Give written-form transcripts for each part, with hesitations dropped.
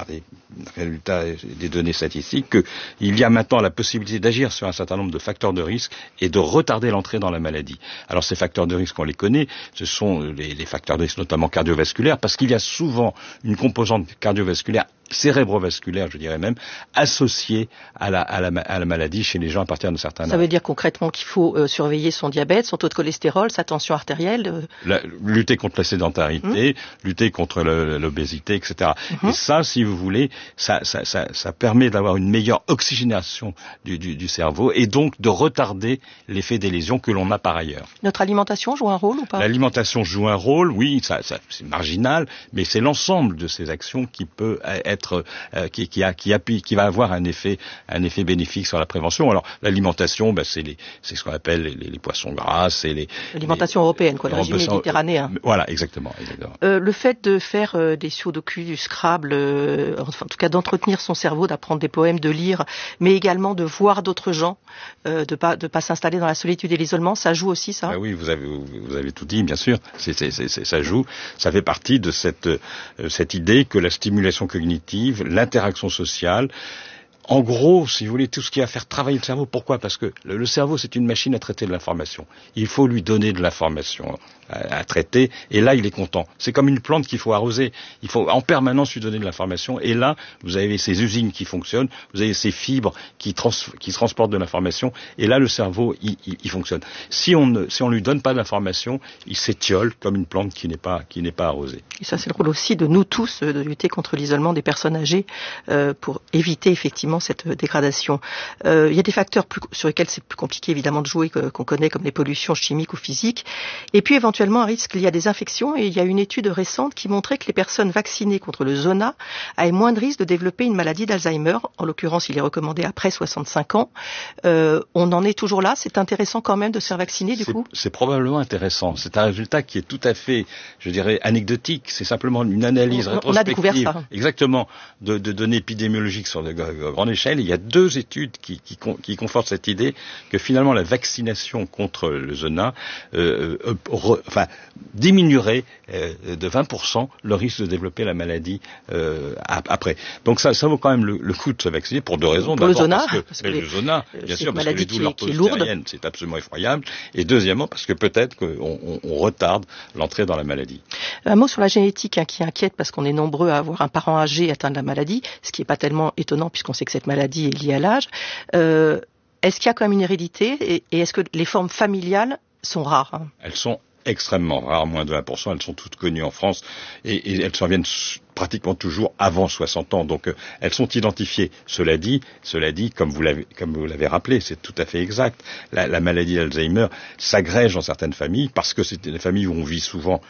des résultats, des données statistiques, qu'il y a maintenant la possibilité d'agir sur un certain nombre de facteurs de risque et de retarder l'entrée dans la maladie. Alors ces facteurs de risque, on les connaît, ce sont les facteurs de risque notamment cardiovasculaires, parce qu'il y a souvent une composante cardiovasculaire, cérébrovasculaire, je dirais même, associée à la maladie chez les gens à partir d'un certain âge. Ça veut dire concrètement qu'il faut surveiller son diabète, son taux de cholestérol, sa tension artérielle. Lutter contre la sédentarité, lutter contre l'obésité, etc. Et ça, si vous voulez, ça permet d'avoir une meilleure oxygénation du cerveau et donc de retarder l'effet des lésions que l'on a par ailleurs. Notre alimentation joue un rôle ou pas? L'alimentation joue un rôle, oui, ça c'est marginal, mais c'est l'ensemble de ces actions qui peut être qui va avoir un effet bénéfique sur la prévention. Alors l'alimentation, c'est ce qu'on appelle les poissons gras, c'est l'alimentation européenne, quoi, le régime méditerranéen. Voilà, exactement. Le fait de faire des sudoku, du Scrabble, en tout cas d'entretenir son cerveau, d'apprendre des poèmes, de lire, mais également de voir d'autres gens, de pas s'installer dans la solitude et l'isolement, ça joue aussi, ça? Oui, vous avez tout dit, bien sûr. Ça joue. Ça fait partie de cette idée que la stimulation cognitive, l'interaction sociale, en gros, si vous voulez, tout ce qui va faire travailler le cerveau. Pourquoi? Parce que le cerveau, c'est une machine à traiter de l'information. Il faut lui donner de l'information à traiter, et là, il est content. C'est comme une plante qu'il faut arroser. Il faut en permanence lui donner de l'information, et là, vous avez ces usines qui fonctionnent, vous avez ces fibres qui transportent de l'information, et là, le cerveau, il fonctionne. Si on lui donne pas d'information, il s'étiole comme une plante qui n'est pas arrosée. Et ça, c'est le rôle aussi de nous tous, de lutter contre l'isolement des personnes âgées, pour éviter effectivement cette dégradation. Il y a des facteurs sur lesquels c'est plus compliqué évidemment de jouer, qu'on connaît, comme les pollutions chimiques ou physiques. Et puis éventuellement un risque lié à des infections, et il y a une étude récente qui montrait que les personnes vaccinées contre le zona avaient moins de risques de développer une maladie d'Alzheimer. En l'occurrence, il est recommandé après 65 ans. On en est toujours là. C'est intéressant quand même de se faire vacciner du coup? C'est probablement intéressant. C'est un résultat qui est tout à fait, je dirais, anecdotique. C'est simplement une analyse rétrospective. On a découvert ça. Exactement. De données épidémiologiques sur de grande échelle. Il y a 2 études qui confortent cette idée que finalement la vaccination contre le zona diminuerait de 20% le risque de développer la maladie après. Donc ça vaut quand même le coup de se vacciner pour 2 raisons. Pour le zona, parce que le zona, bien sûr, parce que les douleurs qui est lourde, c'est absolument effroyable. Et deuxièmement, parce que peut-être qu'on retarde l'entrée dans la maladie. Un mot sur la génétique qui inquiète, parce qu'on est nombreux à avoir un parent âgé atteint de la maladie, ce qui n'est pas tellement étonnant puisqu'on sait que cette maladie est liée à l'âge. Est-ce qu'il y a quand même une hérédité et est-ce que les formes familiales sont rares? Elles sont extrêmement rares, moins de 1%. Elles sont toutes connues en France et elles surviennent pratiquement toujours avant 60 ans. Donc elles sont identifiées. Cela dit, comme vous l'avez rappelé, c'est tout à fait exact. La maladie d'Alzheimer s'agrège dans certaines familles parce que c'est des familles où on vit souvent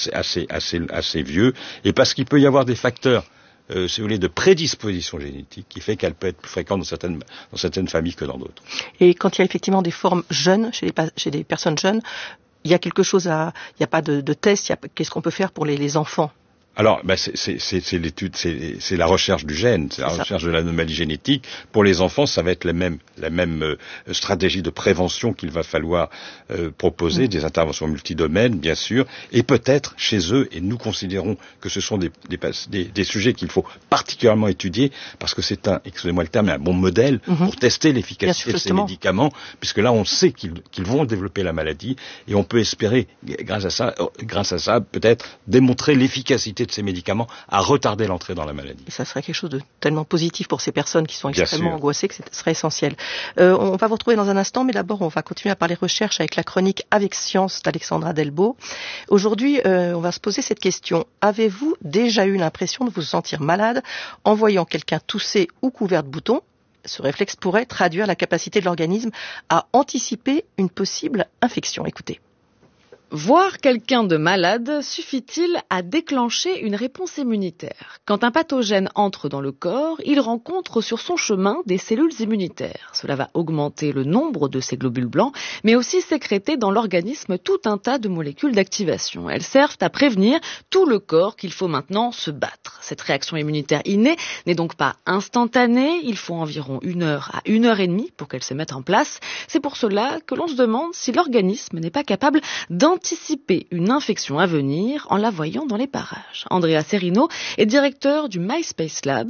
assez vieux et parce qu'il peut y avoir des facteurs si vous voulez, de prédisposition génétique qui fait qu'elle peut être plus fréquente dans certaines familles que dans d'autres. Et quand il y a effectivement des formes jeunes, chez des personnes jeunes, il y a quelque chose il n'y a pas de test, qu'est-ce qu'on peut faire pour les enfants? Alors, c'est l'étude, c'est la recherche du gène, c'est la recherche de l'anomalie génétique. Pour les enfants, ça va être la même stratégie de prévention qu'il va falloir proposer, des interventions multidomaines, bien sûr, et peut-être chez eux, et nous considérons que ce sont des sujets qu'il faut particulièrement étudier, parce que c'est excusez-moi le terme, un bon modèle pour tester l'efficacité de ces médicaments, puisque là, on sait qu'ils vont développer la maladie, et on peut espérer, grâce à ça, peut-être démontrer l'efficacité de ces médicaments à retarder l'entrée dans la maladie. Et ça serait quelque chose de tellement positif pour ces personnes qui sont extrêmement angoissées que ce serait essentiel. On va vous retrouver dans un instant, mais d'abord on va continuer à parler recherche avec la chronique Avec Science d'Alexandra Delbo. Aujourd'hui, on va se poser cette question. Avez-vous déjà eu l'impression de vous sentir malade en voyant quelqu'un tousser ou couvert de boutons? Ce réflexe pourrait traduire la capacité de l'organisme à anticiper une possible infection. Écoutez. Voir quelqu'un de malade suffit-il à déclencher une réponse immunitaire? Quand un pathogène entre dans le corps, il rencontre sur son chemin des cellules immunitaires. Cela va augmenter le nombre de ces globules blancs, mais aussi sécréter dans l'organisme tout un tas de molécules d'activation. Elles servent à prévenir tout le corps qu'il faut maintenant se battre. Cette réaction immunitaire innée n'est donc pas instantanée. Il faut environ 1 heure à 1 heure et demie pour qu'elle se mette en place. C'est pour cela que l'on se demande si l'organisme n'est pas capable d'anticiper une infection à venir en la voyant dans les parages. Andrea Serino est directeur du MySpace Lab,